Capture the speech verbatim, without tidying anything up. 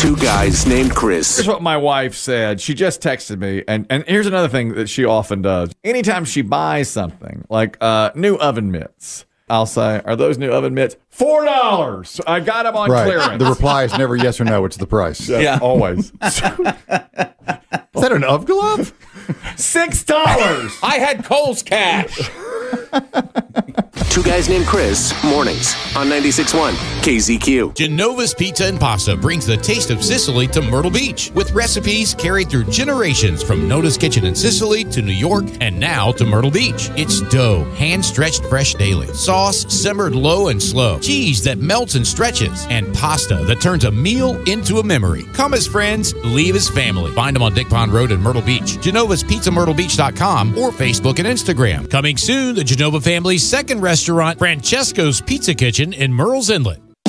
Two guys named Chris. Here's what my wife said. She just texted me, and, and here's another thing that she often does. Anytime she buys something, like uh, new oven mitts, I'll say, are those new oven mitts? four dollars. I got them on Right. clearance. The reply is never yes or no. It's the price. Yeah, Yeah. always. Is that an Ov glove? six dollars. I had Kohl's cash. Two guys named Chris, mornings on ninety-six point one K Z Q. Genova's Pizza and Pasta brings the taste of Sicily to Myrtle Beach with recipes carried through generations from Nona's Kitchen in Sicily to New York and now to Myrtle Beach. It's dough, hand-stretched fresh daily, sauce simmered low and slow, cheese that melts and stretches, and pasta that turns a meal into a memory. Come as friends, leave as family. Find them on Dick Pond Road in Myrtle Beach, Genova's Pizza Myrtle Beach dot com, or Facebook and Instagram. Coming soon, the Genova family's second restaurant, Francesco's Pizza Kitchen in Murrells Inlet.